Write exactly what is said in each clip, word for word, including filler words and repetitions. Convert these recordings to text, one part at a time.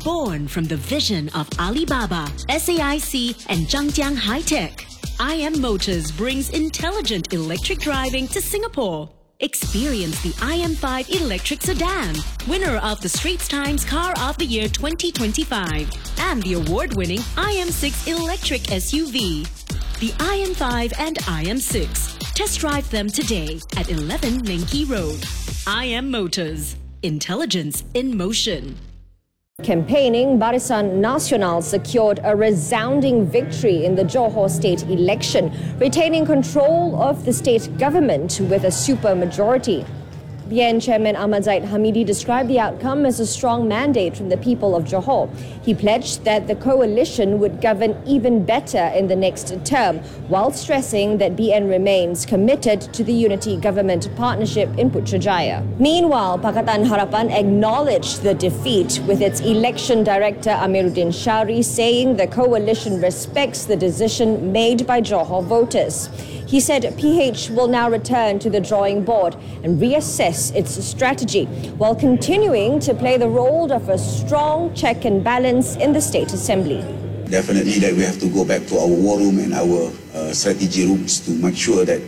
Born from the vision of Alibaba, S A I C and Zhangjiang High-Tech, I M Motors brings intelligent electric driving to Singapore. Experience the I M five electric sedan, winner of the Straits Times Car of the Year twenty twenty-five, and the award-winning I M six electric S U V. The I M five and I M six. Test drive them today at eleven Meng Kee Road. I M Motors. Intelligence in motion. Campaigning, Barisan Nasional secured a resounding victory in the Johor state election, retaining control of the state government with a supermajority. B N Chairman Ahmad Zahid Hamidi described the outcome as a strong mandate from the people of Johor. He pledged that the coalition would govern even better in the next term, while stressing that B N remains committed to the unity government partnership in Putrajaya. Meanwhile, Pakatan Harapan acknowledged the defeat, with its election director Amiruddin Shari saying the coalition respects the decision made by Johor voters. He said P H will now return to the drawing board and reassess its strategy, while continuing to play the role of a strong check and balance in the State Assembly. Definitely that we have to go back to our war room and our uh, strategy rooms to make sure that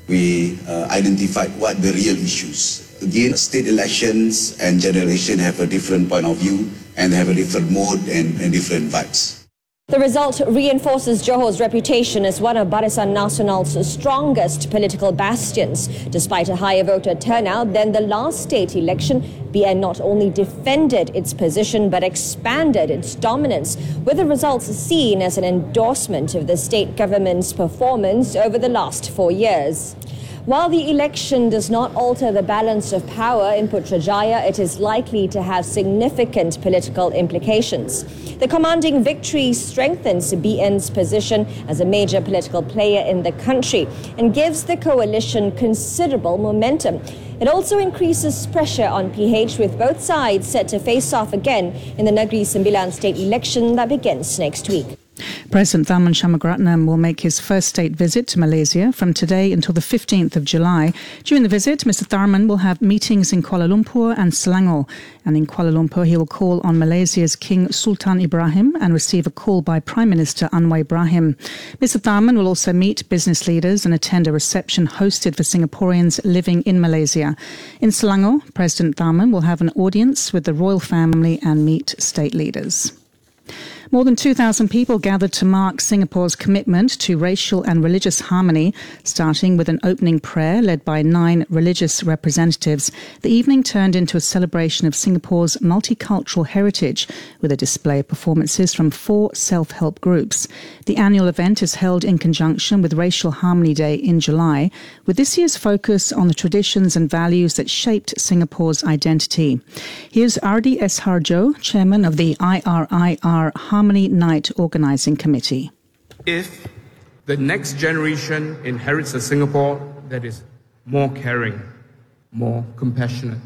we uh, identify what the real issues. Again, state elections and general election have a different point of view and have a different mode and, and different vibes. The result reinforces Johor's reputation as one of Barisan Nasional's strongest political bastions. Despite a higher voter turnout than the last state election, B N not only defended its position but expanded its dominance, with the results seen as an endorsement of the state government's performance over the last four years. While the election does not alter the balance of power in Putrajaya, it is likely to have significant political implications. The commanding victory strengthens B N's position as a major political player in the country and gives the coalition considerable momentum. It also increases pressure on P H, with both sides set to face off again in the Negeri Sembilan state election that begins next week. President Tharman Shanmugaratnam will make his first state visit to Malaysia from today until the fifteenth of July. During the visit, Mister Tharman will have meetings in Kuala Lumpur and Selangor. And in Kuala Lumpur, he will call on Malaysia's King Sultan Ibrahim and receive a call by Prime Minister Anwar Ibrahim. Mister Tharman will also meet business leaders and attend a reception hosted for Singaporeans living in Malaysia. In Selangor, President Tharman will have an audience with the royal family and meet state leaders. More than two thousand people gathered to mark Singapore's commitment to racial and religious harmony, starting with an opening prayer led by nine religious representatives. The evening turned into a celebration of Singapore's multicultural heritage, with a display of performances from four self-help groups. The annual event is held in conjunction with Racial Harmony Day in July, with this year's focus on the traditions and values that shaped Singapore's identity. Here's Ardi S. Harjo, chairman of the I R I R Harmony Night Organising Committee. If the next generation inherits a Singapore that is more caring, more compassionate,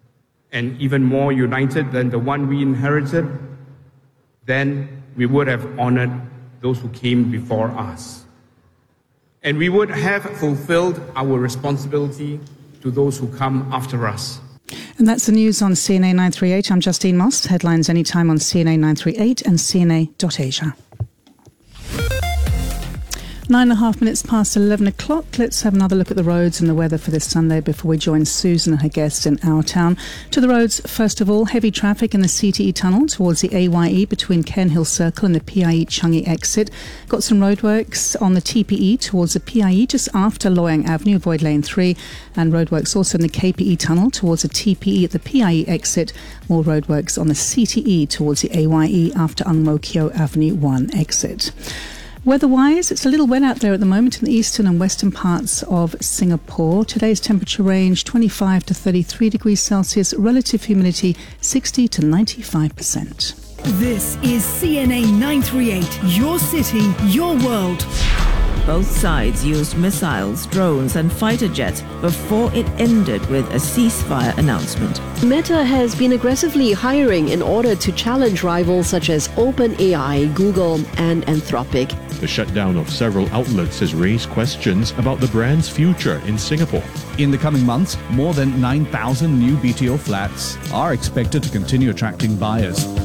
and even more united than the one we inherited, then we would have honoured those who came before us. And we would have fulfilled our responsibility to those who come after us. And that's the news on C N A nine thirty-eight. I'm Justine Moss. Headlines anytime on C N A nine thirty-eight and C N A dot asia. Nine and a half minutes past eleven o'clock. Let's have another look at the roads and the weather for this Sunday before we join Susan and her guest in our town. To the roads, first of all, heavy traffic in the C T E tunnel towards the A Y E between Cairnhill Circle and the P I E Changi exit. Got some roadworks on the T P E towards the P I E just after Loyang Avenue, avoid lane three, and roadworks also in the K P E tunnel towards the T P E at the P I E exit. More roadworks on the C T E towards the A Y E after Ang Mo Kio Avenue one exit. Weather-wise, it's a little wet out there at the moment in the eastern and western parts of Singapore. Today's temperature range twenty-five to thirty-three degrees Celsius, relative humidity sixty to ninety-five percent. This is C N A nine thirty-eight, your city, your world. Both sides used missiles, drones and fighter jets before it ended with a ceasefire announcement. Meta has been aggressively hiring in order to challenge rivals such as OpenAI, Google and Anthropic. The shutdown of several outlets has raised questions about the brand's future in Singapore. In the coming months, more than nine thousand new B T O flats are expected to continue attracting buyers.